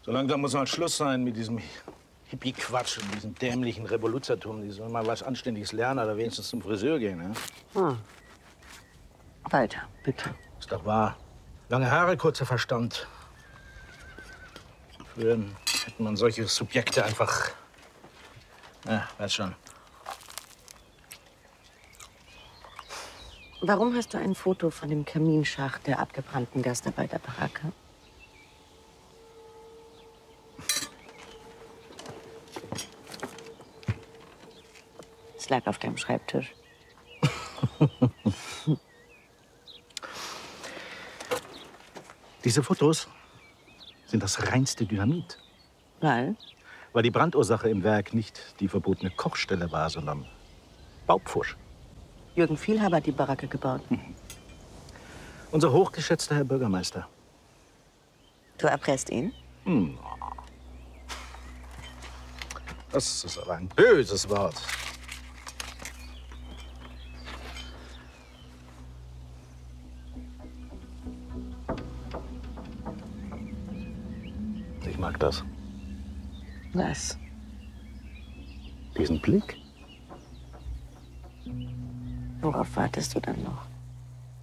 So langsam muss mal Schluss sein mit diesem Hippie-Quatsch und diesem dämlichen Revoluzertum. Die sollen mal was Anständiges lernen oder wenigstens zum Friseur gehen. Ne? Weiter, bitte. Ist doch wahr. Lange Haare, kurzer Verstand. Früher hätte man solche Subjekte einfach... Ja, weiß schon. Warum hast du ein Foto von dem Kaminschacht der abgebrannten Gastarbeiterbaracke? Es lag auf deinem Schreibtisch. Diese Fotos sind das reinste Dynamit. Weil? Weil die Brandursache im Werk nicht die verbotene Kochstelle war, sondern Baupfusch. Jürgen Vielhaber hat die Baracke gebaut. Unser hochgeschätzter Herr Bürgermeister. Du erpresst ihn? Das ist aber ein böses Wort. Ich mag das. Was? Diesen Blick. Worauf wartest du dann noch?